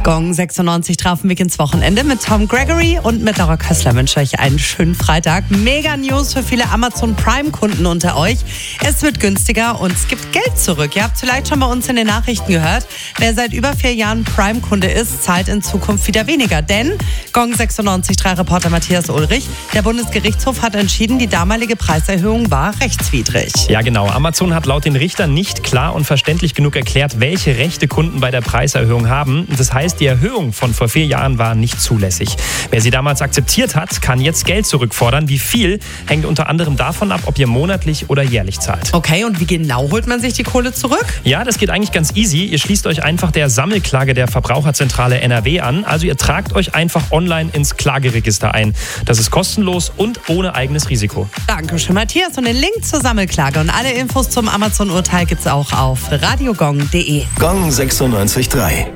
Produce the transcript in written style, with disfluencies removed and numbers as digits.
Gong 96 trafen wir ins Wochenende mit Tom Gregory und mit Laura Kössler wünsche ich einen schönen Freitag. Mega News für viele Amazon Prime-Kunden unter euch. Es wird günstiger und es gibt Geld zurück. Ihr habt vielleicht schon bei uns in den Nachrichten gehört. Wer seit über 4 Jahren Prime-Kunde ist, zahlt in Zukunft wieder weniger. Denn Gong 96.3-Reporter Matthias Ulrich, der Bundesgerichtshof hat entschieden, die damalige Preiserhöhung war rechtswidrig. Ja genau, Amazon hat laut den Richtern nicht klar und verständlich genug erklärt, welche Rechte Kunden bei der Preiserhöhung haben. Das heißt, die Erhöhung von vor 4 Jahren war nicht zulässig. Wer sie damals akzeptiert hat, kann jetzt Geld zurückfordern. Wie viel, hängt unter anderem davon ab, ob ihr monatlich oder jährlich zahlt. Okay, und wie genau holt man sich die Kohle zurück? Ja, das geht eigentlich ganz easy. Ihr schließt euch einfach der Sammelklage der Verbraucherzentrale NRW an. Also ihr tragt euch einfach online ins Klageregister ein. Das ist kostenlos und ohne eigenes Risiko. Dankeschön, Matthias. Und den Link zur Sammelklage und alle Infos zum Amazon-Urteil gibt's auch auf radiogong.de. Gong 96.3.